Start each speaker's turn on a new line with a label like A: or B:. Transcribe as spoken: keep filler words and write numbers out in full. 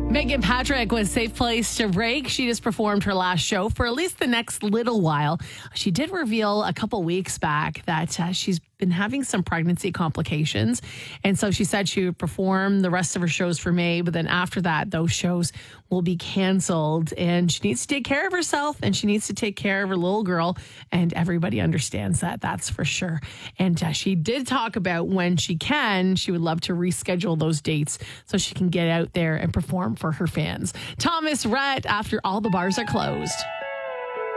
A: Megan Patrick was Safe Place to Break. She just performed her last show for at least the next little while. She did reveal a couple weeks back that uh, she's been having some pregnancy complications. And so she said she would perform the rest of her shows for May, but then after that, those shows will be canceled. And she needs to take care of herself and she needs to take care of her little girl. And everybody understands that, that's for sure. And uh, she did talk about when she can, she would love to reschedule those dates so she can get out there and perform for her fans. Thomas Rhett, after all the bars are closed.